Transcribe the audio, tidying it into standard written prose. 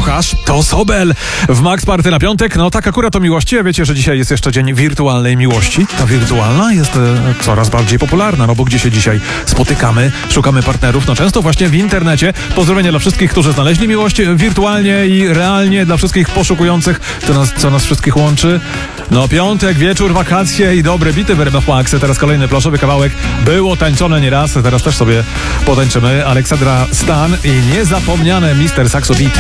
kochasz, to Sobel w Max Party na piątek. No tak akurat o miłości, a wiecie, że dzisiaj jest jeszcze dzień wirtualnej miłości. Ta wirtualna jest coraz bardziej popularna, no bo gdzie się dzisiaj spotykamy, szukamy partnerów, no często właśnie w internecie. Pozdrowienia dla wszystkich, którzy znaleźli miłość wirtualnie i realnie, dla wszystkich poszukujących, co nas wszystkich łączy. No piątek, wieczór, wakacje i dobre bity w RMF Max. Teraz kolejny plaszowy kawałek. Było tańczone nieraz, teraz też sobie potańczymy. Aleksandra Stan i niezapomniane Mr. Saxo Beat.